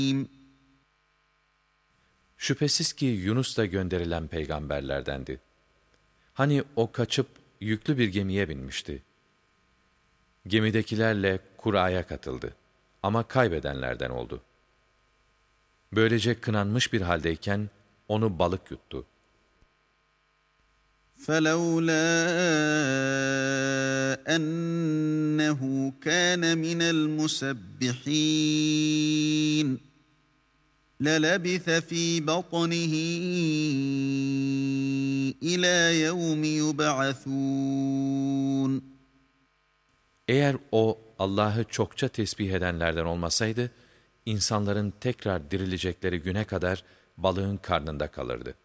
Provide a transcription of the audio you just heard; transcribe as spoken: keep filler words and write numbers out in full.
Şüphesiz ki Yunus da gönderilen peygamberlerdendi. Hani o kaçıp yüklü bir gemiye binmişti. Gemidekilerle kuraya katıldı ama kaybedenlerden oldu. Böylece kınanmış bir haldeyken onu balık yuttu. فَلَوْلَا أَنَّهُ كَانَ مِنَ الْمُسَبِّحِينَ لَلَبِثَ فِي بَطْنِهِ إِلَى يَوْمِ يُبْعَثُونَ Eğer o Allah'ı çokça tesbih edenlerden olmasaydı, insanların tekrar dirilecekleri güne kadar balığın karnında kalırdı.